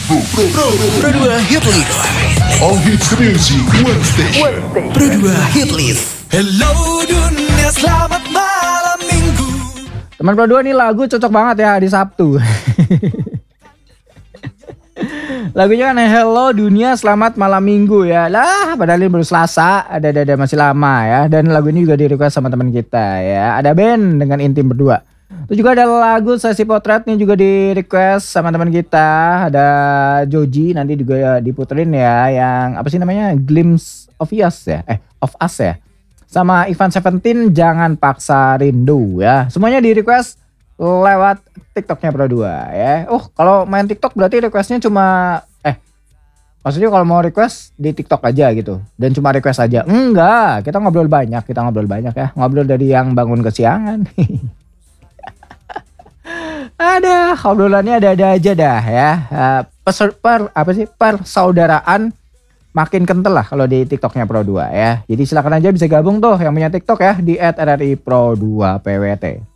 Pro 2 Hit List. All hits music one station. Pro 2 Hit List. Hello dunia, selamat malam minggu. Teman Pro 2 nih lagu cocok banget ya hari Sabtu. Lagunya kan Hello Dunia Selamat Malam Minggu ya. Lah padahal ini baru Selasa, ada masih lama ya. Dan lagu ini juga di request sama teman kita ya. Ada band dengan Intim berdua. Terus juga ada lagu Sesi Potret nih juga di request sama teman kita. Ada Joji nanti juga diputerin ya. Yang apa sih namanya, Glimpse of Us ya. Of Us ya. Sama Ivan Seventeen Jangan Paksa Rindu ya. Semuanya di request lewat TikToknya Pro 2 ya. Kalau main TikTok berarti requestnya cuma maksudnya kalau mau request di TikTok aja gitu dan cuma request aja. Enggak, kita ngobrol banyak ya. Ngobrol dari yang bangun kesiangan. Ada obrolannya ada aja dah ya. Persaudaraan makin kental lah kalau di TikToknya Pro 2 ya. Jadi silakan aja bisa gabung tuh yang punya TikTok ya di @RRI Pro 2 PWT.